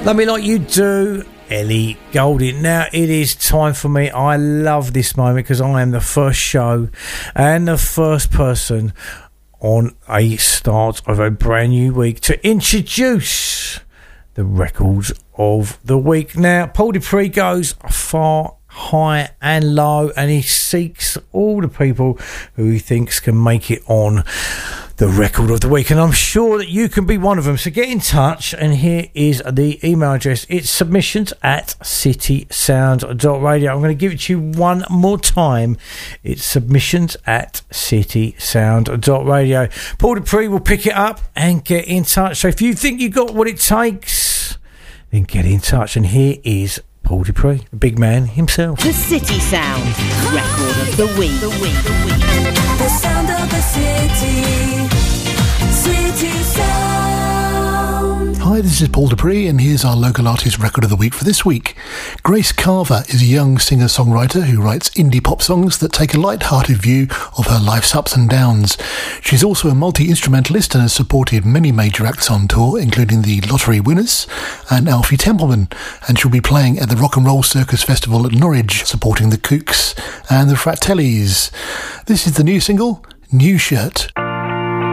Love Me Like You Do, Ellie Goulding. Now it is time for me. I love this moment because I am the first show and the first person on a start of a brand new week to introduce the records of the week. Now, Paul Dupree goes far, high and low, and he seeks all the people who he thinks can make it on the record of the week, and I'm sure that you can be one of them. So get in touch, and here is the email address. It's submissions@citysound.radio. I'm going to give it to you one more time. It's submissions@citysound.radio. Paul Dupree will pick it up and get in touch. So if you think you got what it takes, then get in touch. And here is Paul Dupree, the big man himself. The City Sound record of the week. The sound of the city. City Sound. Hi, this is Paul Dupree, and here's our local artist record of the week for this week. Grace Carver is a young singer-songwriter who writes indie pop songs that take a light-hearted view of her life's ups and downs. She's also a multi-instrumentalist and has supported many major acts on tour, including the Lottery Winners and Alfie Templeman, and she'll be playing at the Rock and Roll Circus Festival at Norwich, supporting the Kooks and the Fratellis. This is the new single, New Shirt.